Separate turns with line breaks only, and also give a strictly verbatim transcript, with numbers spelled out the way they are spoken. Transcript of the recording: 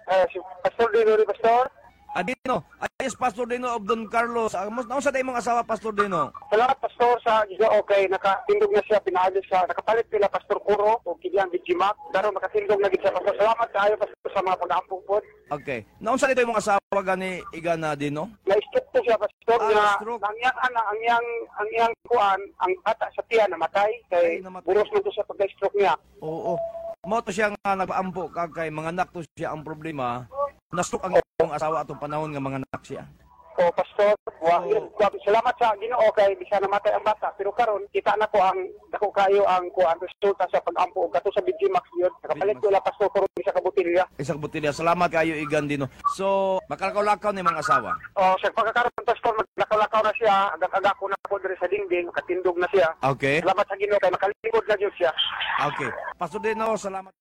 Eh, si Pastor Dino, ni Pastor.
Adino, ayos Pastor Dino of Don Carlos. Amos nausa day mong asawa Pastor Dino.
Salamat, Pastor, sa Giga. Okay, nakatindog na siya, pinaayos siya. Nakapalit nila, Pastor Kuro, o Kilian Bijimak. Pero makatindog na gid siya, Pastor. Salamat kayo, Pastor, sa mga pag-ampong po.
Okay. Nausa dito yung asawa gani Igana Dino?
Na-stroke to siya, Pastor,
Ah,
na
stroke.
ang iyang ana, ang iyang ang iyang kuan, ang bata sa tiyan namatay kay
Ay, namatay.
buros man to sa pagka-stroke niya.
Oo. Mo to siya nga nagpaampo kag kay mga anak to siya ang problema. Na-stroke ang iyong asawa atong panahon nga mga anak siya.
O, Pastor, wa,
Oo.
wa- salamat sa Ginoo kay bisa namatay ang bata, pero karon kita na ko ang dako kayo ang kuan resulta sa pag-ampo og kato sa Bijimak yun. Nakapalit ko la, Pastor Kuro, sa kabutilya.
Isang butilya. Salamat kayo Igan Dino. So, makalakaw-lakaw ni mga asawa.
O, sa pagkakaroon, Pastor, maglakaw-lakaw na siya, agak-agak ko na po diri sa dingding, makatindog na siya.
Okay.
Salamat sa Ginoo kay makalingkod na jud siya.
Okay. Pastor Dino, salamat.